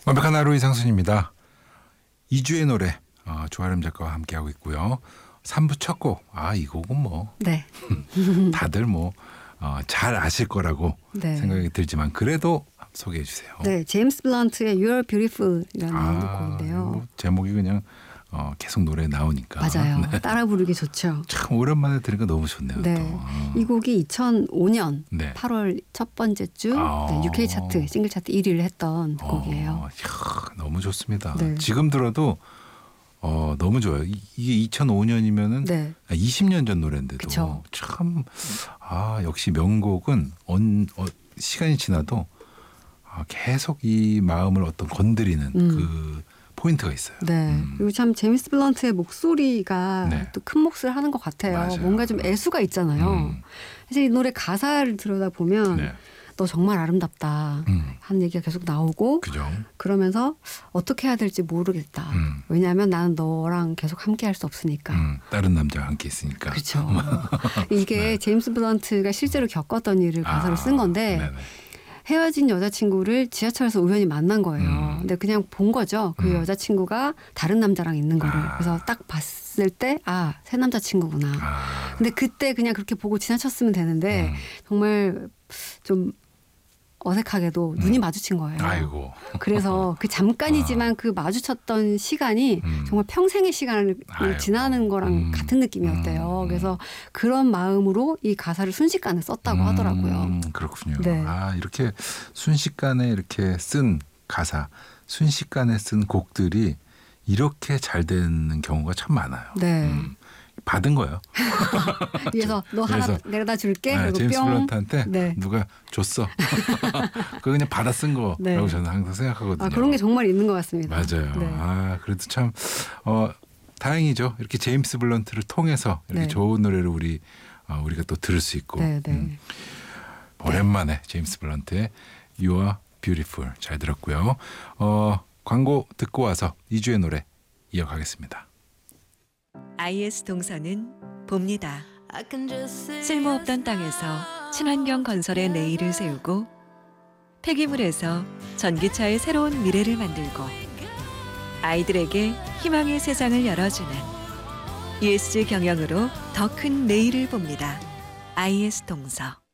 완벽한 하루 이상순입니다. 2주의 노래 조아름 작가와 함께하고 있고요. 3부 첫 곡. 이 곡은 뭐 네. 다들 잘 아실 거라고 네. 생각이 들지만 그래도 소개해 주세요. 네, 제임스 블런트의 You're Beautiful이라는 곡인데요. 제목이 그냥 계속 노래에 나오니까. 맞아요. 네. 따라 부르기 좋죠. 참 오랜만에 들으니까 너무 좋네요. 네. 또. 이 곡이 2005년 네. 8월 첫 번째 주 UK 차트, 싱글 차트 1위를 했던 곡이에요. 너무 좋습니다. 네. 지금 들어도 너무 좋아요. 이게 2005년이면은 네. 20년 전 노래인데도 그쵸. 참 역시 명곡은 시간이 지나도 계속 이 마음을 건드리는 그 포인트가 있어요. 네. 그리고 참 제임스 블런트의 목소리가 네. 또 큰 몫을 하는 것 같아요. 맞아요. 뭔가 좀 애수가 있잖아요. 사실 이 노래 가사를 들여다보면 네. 너 정말 아름답다 하는 얘기가 계속 나오고 그죠. 그러면서 어떻게 해야 될지 모르겠다. 왜냐하면 나는 너랑 계속 함께 할 수 없으니까. 다른 남자와 함께 있으니까. 그렇죠. 이게 네. 제임스 블런트가 실제로 겪었던 일을 가사로 쓴 건데 네네. 헤어진 여자친구를 지하철에서 우연히 만난 거예요. 근데 그냥 본 거죠. 그 여자친구가 다른 남자랑 있는 거를. 그래서 딱 봤을 때 새 남자친구구나. 근데 그때 그냥 그렇게 보고 지나쳤으면 되는데 정말 좀 어색하게도 눈이 마주친 거예요. 아이고. 그래서 그 잠깐이지만 그 마주쳤던 시간이 정말 평생의 시간을 지나는 거랑 같은 느낌이었대요. 그래서 그런 마음으로 이 가사를 순식간에 썼다고 하더라고요. 그렇군요. 네. 이렇게 순식간에 이렇게 쓴 가사, 순식간에 쓴 곡들이 이렇게 잘 되는 경우가 참 많아요. 네. 받은 거예요. 위에서 너 하나 내려다 줄게. 그리고 제임스 뿅. 블런트한테 네. 누가 줬어. 그거 그냥 받아 쓴 거라고 네. 저는 항상 생각하거든요. 그런 게 정말 있는 것 같습니다. 맞아요. 네. 그래도 참 다행이죠. 이렇게 제임스 블런트를 통해서 이렇게 네. 좋은 노래를 우리가 또 들을 수 있고. 네, 네. 오랜만에 제임스 블런트의 You Are Beautiful 잘 들었고요. 광고 듣고 와서 2주의 노래 이어가겠습니다. IS 동서는 봅니다. 쓸모없던 땅에서 친환경 건설의 내일을 세우고 폐기물에서 전기차의 새로운 미래를 만들고 아이들에게 희망의 세상을 열어주는 ESG 경영으로 더 큰 내일을 봅니다. IS 동서.